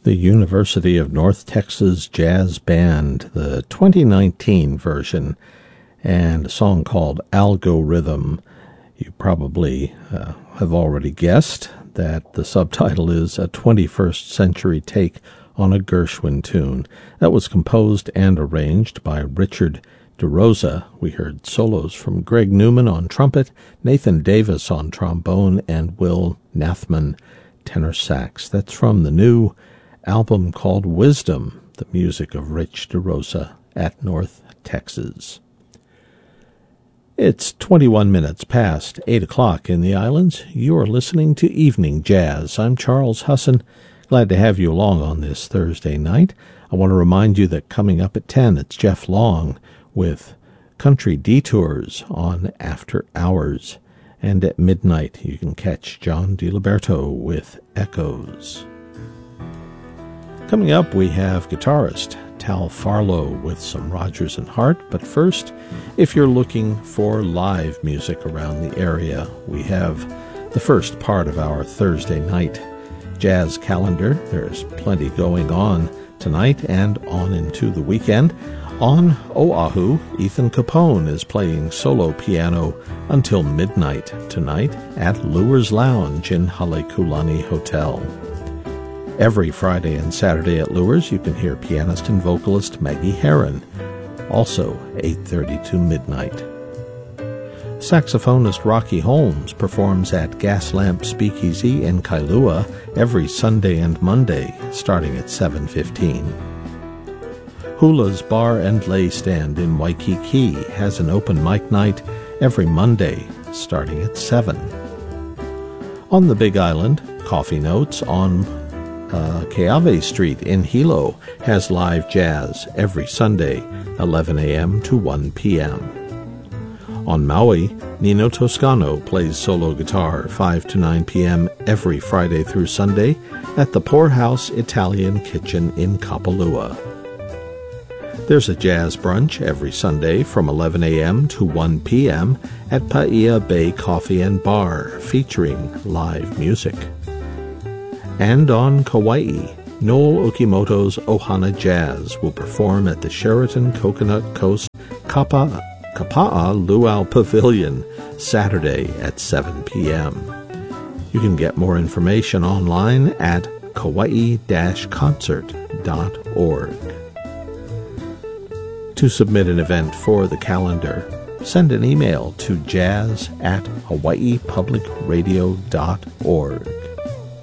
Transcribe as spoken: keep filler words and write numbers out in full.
The University of North Texas Jazz Band, the twenty nineteen version, and a song called Algorithm. You probably uh, have already guessed that the subtitle is a twenty-first century take on a Gershwin tune that was composed and arranged by Richard DeRosa. We heard solos from Greg Newman on trumpet, Nathan Davis on trombone, and Will Nathman tenor sax. That's from the new album called Wisdom, the music of Rich DeRosa at North Texas. It's twenty-one minutes past eight o'clock in the islands. You are listening to Evening Jazz. I'm Charles Husson. Glad to have you along on this Thursday night. I want to remind you that coming up at ten, it's Jeff Long with Country Detours on After Hours. And at midnight, you can catch John DiLiberto with Echoes. Coming up, we have guitarist Tal Farlow with some Rodgers and Hart. But first, if you're looking for live music around the area, we have the first part of our Thursday night jazz calendar. There's plenty going on tonight and on into the weekend. On Oahu, Ethan Capone is playing solo piano until midnight tonight at Lures Lounge in Halekulani Hotel. Every Friday and Saturday at Lures, you can hear pianist and vocalist Maggie Herron, also eight thirty to midnight. Saxophonist Rocky Holmes performs at Gaslamp Speakeasy in Kailua every Sunday and Monday, starting at seven fifteen. Hula's Bar and Lay Stand in Waikiki has an open mic night every Monday, starting at seven. On the Big Island, Coffee Notes on Uh, Keawe Street in Hilo has live jazz every Sunday, eleven a.m. to one p.m. On Maui, Nino Toscano plays solo guitar five to nine p.m. every Friday through Sunday at the Poorhouse Italian Kitchen in Kapalua. There's a jazz brunch every Sunday from eleven a.m. to one p.m. at Paia Bay Coffee and Bar, featuring live music. And on Kauai, Noel Okimoto's Ohana Jazz will perform at the Sheraton Coconut Coast Kapa, Kapa'a Luau Pavilion Saturday at seven p.m. You can get more information online at kauai dash concert dot org. To submit an event for the calendar, send an email to jazz at hawaii public radio dot org.